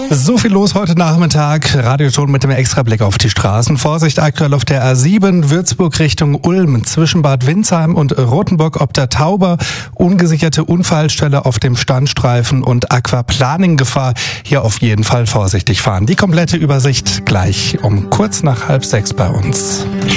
So viel los heute Nachmittag. Radioton mit dem Extrablick auf die Straßen. Vorsicht aktuell auf der A7 Würzburg Richtung Ulm zwischen Bad Windsheim und Rothenburg ob der Tauber. Ungesicherte Unfallstelle auf dem Standstreifen und Aquaplaning-Gefahr. Hier auf jeden Fall vorsichtig fahren. Die komplette Übersicht gleich um kurz nach 5:30 bei uns.